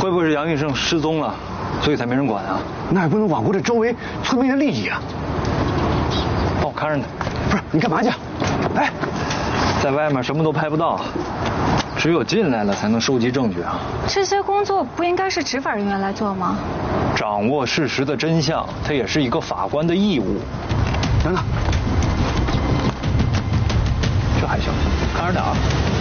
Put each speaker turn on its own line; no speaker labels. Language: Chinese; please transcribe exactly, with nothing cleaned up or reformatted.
会不会是杨玉胜失踪了，所以才没人管啊？
那也不能罔顾这周围村民的利益啊！
帮我看着呢。
不是，你干嘛去？哎，
在外面什么都拍不到，只有进来了才能收集证据啊。
这些工作不应该是执法人员来做吗？
掌握事实的真相，它也是一个法官的义务。
等等，
这还行，看着点啊。